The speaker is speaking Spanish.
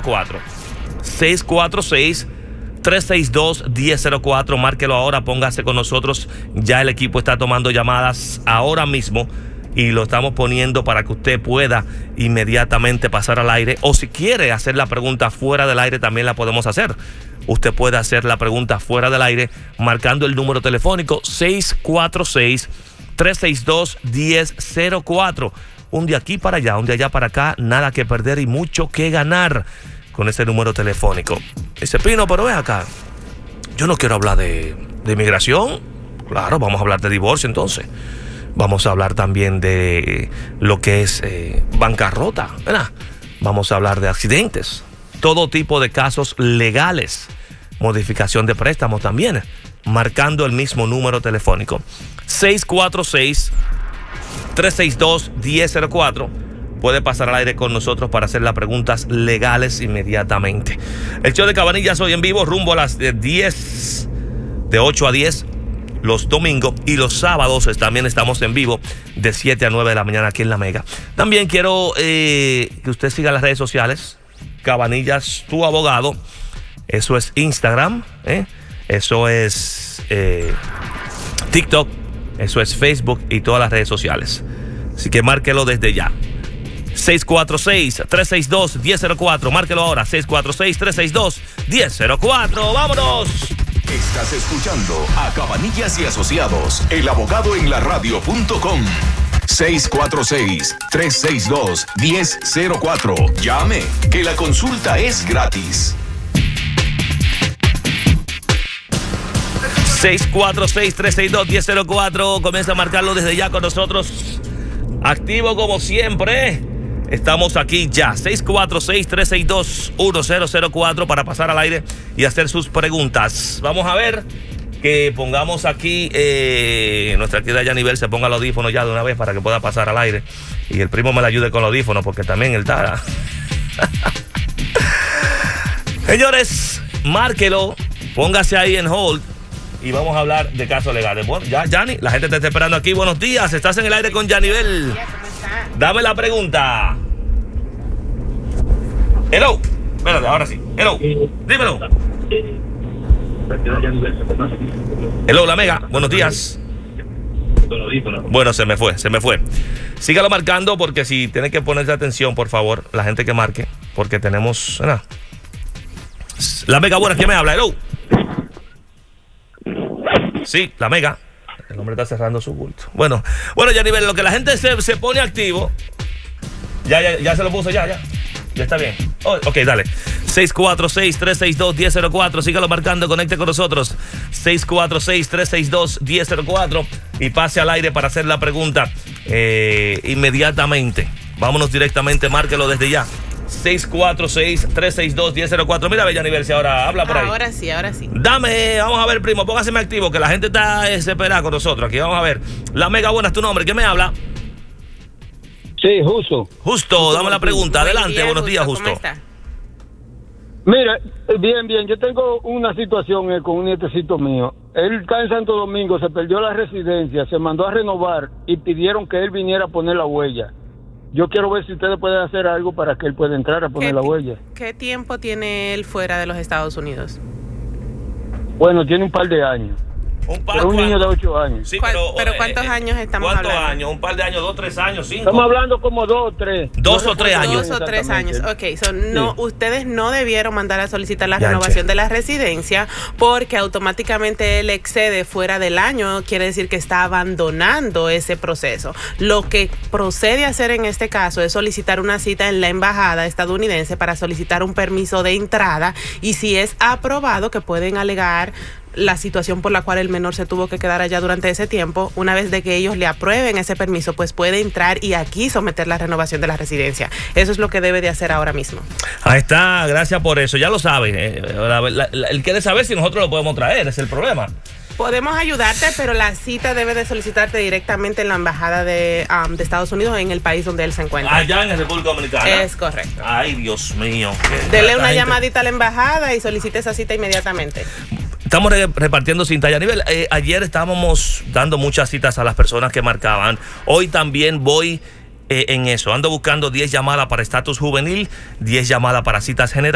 1004. 646-362-1004. Márquelo ahora, póngase con nosotros. Ya el equipo está tomando llamadas ahora mismo y lo estamos poniendo para que usted pueda inmediatamente pasar al aire. O si quiere hacer la pregunta fuera del aire, también la podemos hacer. Usted puede hacer la pregunta fuera del aire marcando el número telefónico 646-362-1004. Un de aquí para allá, un de allá para acá, nada que perder y mucho que ganar con ese número telefónico. Dice Pino, pero ve acá, yo no quiero hablar de inmigración. Claro, vamos a hablar de divorcio entonces. Vamos a hablar también de lo que es bancarrota, ¿verdad? Vamos a hablar de accidentes, todo tipo de casos legales, modificación de préstamos también, marcando el mismo número telefónico 646-362-1004. Puede pasar al aire con nosotros para hacer las preguntas legales inmediatamente. El show de Cabanillas hoy en vivo rumbo a las 10, de 8 a 10 los domingos, y los sábados también estamos en vivo de 7 a 9 de la mañana aquí en La Mega. También quiero que usted siga las redes sociales. Cabanillas, tu abogado. Eso es Instagram, eso es TikTok, eso es Facebook y todas las redes sociales. Así que márquelo desde ya. 646-362-1004. Márquelo ahora. 646-362-1004. ¡Vámonos! Estás escuchando a Cabanillas y Asociados, el abogado en la radio.com. 646-362-1004. Llame, que la consulta es gratis. 646-362-1004. Comienza a marcarlo desde ya con nosotros. Activo como siempre. Estamos aquí ya. 646-362-1004 para pasar al aire y hacer sus preguntas. Vamos a ver que pongamos aquí nuestra querida Yanivel se ponga el audífono ya de una vez para que pueda pasar al aire. Y el primo me la ayude con el audífono porque también él está. Señores, márquelo, póngase ahí en hold y vamos a hablar de casos legales. Bueno, ya, Yani, la gente te está esperando aquí. Buenos días, estás en el aire con Yanivel. Dame la pregunta. Hello. Espérate, ahora sí. Hello. Dímelo. Hello, La Mega. Buenos días. Bueno, se me fue. Sígalo marcando porque si tiene que ponerse atención, por favor, la gente que marque, porque tenemos... ¿verdad? La Mega, buenas, ¿quién me habla? Hello. Sí, La Mega. El hombre está cerrando su bulto. Bueno, Yanivel, lo que la gente se pone activo. Ya se lo puso, ya está bien. Ok, dale. 646-362-1004. Sígalo marcando, conecte con nosotros. 646-362-1004 y pase al aire para hacer la pregunta inmediatamente. Vámonos directamente, márquelo desde ya. 646-362-1004. Mira, Yanivel, si ahora habla por ahí. Ahora sí. Dame, vamos a ver, primo, póngaseme activo, que la gente está desesperada con nosotros. Aquí vamos a ver. La Mega, buenas, tu nombre, ¿quién me habla? Sí, Justo, dame la pregunta. Adelante, buenos días, Justo. ¿Cómo está? Mira, bien. Yo tengo una situación con un nietecito mío. Él está en Santo Domingo, se perdió la residencia, se mandó a renovar y pidieron que él viniera a poner la huella. Yo quiero ver si ustedes pueden hacer algo para que él pueda entrar a poner la huella. ¿Qué tiempo tiene él fuera de los Estados Unidos? Bueno, tiene un par de años. Un niño de 8 años. Sí, pero ¿cuántos años estamos hablando? ¿Cuántos años? Un par de años, 2, 3 años, 5. Estamos hablando como 2 o 3. 2 o 3 años. 2 o 3 años. Ok, no, ustedes no debieron mandar a solicitar la renovación de la residencia porque automáticamente él excede fuera del año. Quiere decir que está abandonando ese proceso. Lo que procede a hacer en este caso es solicitar una cita en la embajada estadounidense para solicitar un permiso de entrada y si es aprobado, que pueden alegar la situación por la cual el menor se tuvo que quedar allá durante ese tiempo. Una vez de que ellos le aprueben ese permiso, pues puede entrar y aquí someter la renovación de la residencia. Eso es lo que debe de hacer ahora mismo. Ahí está, gracias por eso. Ya lo sabe. Él quiere saber si nosotros lo podemos traer, ese es el problema. Podemos ayudarte, pero la cita debe de solicitarte directamente en la embajada de Estados Unidos en el país donde él se encuentra. Allá en la República Dominicana. Es correcto. Ay, Dios mío. Dele una llamadita a la embajada y solicite esa cita inmediatamente. Estamos repartiendo cinta. Yanivel, ayer estábamos dando muchas citas a las personas que marcaban. Hoy también voy en eso. Ando buscando 10 llamadas para estatus juvenil, 10 llamadas para citas generales.